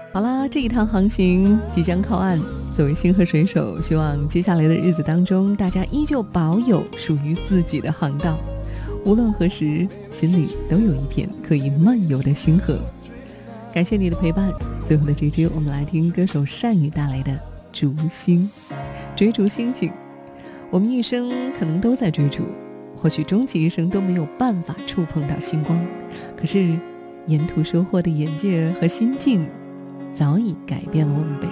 好啦，这一趟航行即将靠岸，作为星河水手，希望接下来的日子当中，大家依旧保有属于自己的航道，无论何时，心里都有一片可以漫游的星河。感谢你的陪伴，最后的这支我们来听歌手善宇带来的《逐星》。追逐星星，我们一生可能都在追逐，或许终其一生都没有办法触碰到星光，可是沿途收获的眼界和心境早已改变了我们